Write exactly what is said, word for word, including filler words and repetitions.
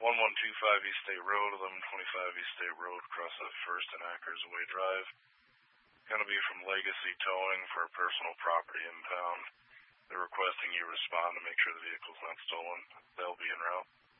one one two five East State Road, eleven twenty-five East State Road, across of First and Ackers Way Drive. Going to be from Legacy Towing for a personal property impound. They're requesting you respond to make sure the vehicle's not stolen. They'll be en route.